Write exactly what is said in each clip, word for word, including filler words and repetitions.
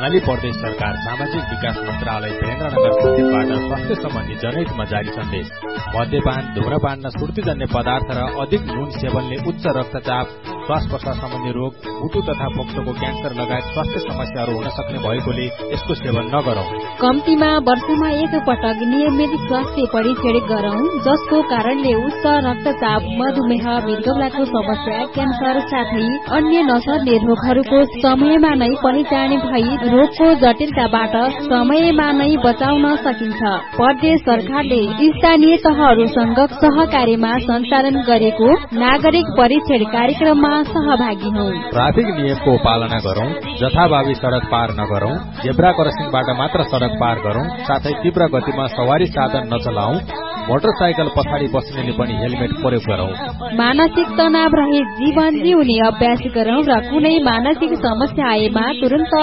कर्णाली प्रदेश सरकार सामाजिक विकास मन्त्रालय वीरेन्द्रनगर सचिवबाट स्वास्थ्य सम्बन्धी जनहितमा जारी सन्देश। मद्यपान, धुम्रपान र सुर्तीजन्य पदार्थ र अधिक नुन सेवनले उच्च रक्तचाप, श्वास प्रश्वास सम्बन्धी रोग, मुटु तथा फोक्सोको क्यान्सर लगायत स्वास्थ्य समस्याहरू हुन सक्ने भएकोले यसको सेवन नगरौं। कम्तीमा वर्षमा एक पटक नियमित स्वास्थ्य परीक्षण गरौं, जसको कारणले उच्च रक्तचाप, मधुमेह, मृगौलाको समस्या, क्यान्सर साथै अन्य नसर्ने रोगहरूको समयमा नै पहिचान भई रोगको जटिलताबाट समयमा नै बचाउन सकिन्छ। प्रदेश सरकारले स्थानीय तहहरूसँग सहकार्यमा सञ्चालन गरेको नागरिक परीक्षण कार्यक्रममा सहभागी हौ। ट्राफिक नियमको पालना गरौं, जथाभावी सड़क पार नगरौं, जेब्रा क्रसिङबाट मात्र सड़क पार गरौं, साथै तीव्र गतिमा सवारी साधन नचलाऊ, मोटरसाइकल पछाडि बस्नेले पनि हेलमेट प्रयोग गरौं। मानसिक तनाव रहित जीवन जिउने अभ्यास गरौं र कुनै मानसिक समस्या आएमा तुरन्त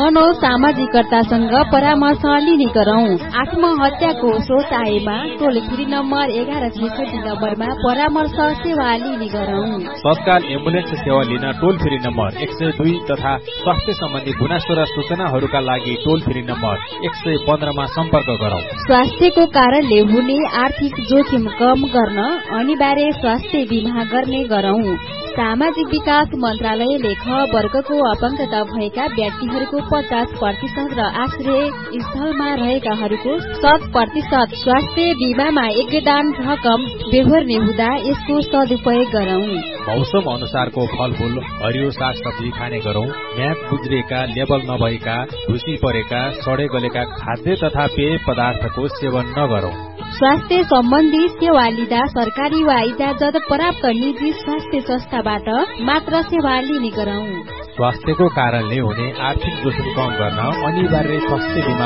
मनोसामाजिकतासँग परामर्श लिने गरौं। आत्महत्याको सोच आएमा टोल फ्री नम्बर एघार छैसठी नम्बरमा परामर्श सेवा लिने गरौं। तत्काल एम्बुलेन्स सेवा लिन टोल फ्री नम्बर एक सय दुई तथा स्वास्थ्य सम्बन्धी गुनासो र सूचनाहरूका लागि टोल फ्री नम्बर एक सय पन्ध्रमा सम्पर्क गरौं। स्वास्थ्यको कारणले हुने आर्थिक जोखिम कम गर्न अनिवार्य स्वास्थ्य बीमा गर्ने गरौं। सामाजिक विकास मन्त्रालयले ख वर्गको अपङ्गता भएका व्यक्तिहरूको पचास प्रतिशत र आश्रय स्थलमा रहेकाहरूको शत प्रतिशत स्वास्थ्य बीमामा योगदान रकम बेहोर्ने हुँदा यसको सदुपयोग गरौं। मौसम अनुसारको फलफूल, हरियो साग सब्जी खाने गरौं। म्याद गुज्रिएका, लेबल नभएका, ढुसी परेका, सडे गलेका खाद्य तथा पेय पदार्थको सेवन नगरौं। स्वास्थ्य सम्बन्धी सेवा लिँदा सरकारी वा इजाजत प्राप्त निजी स्वास्थ्य संस्थाबाट मात्र सेवा लिने गरौं। स्वास्थ्यको कारणले हुने आर्थिक जोखिम कम गर्न अनिवार्य स्वास्थ्य बीमा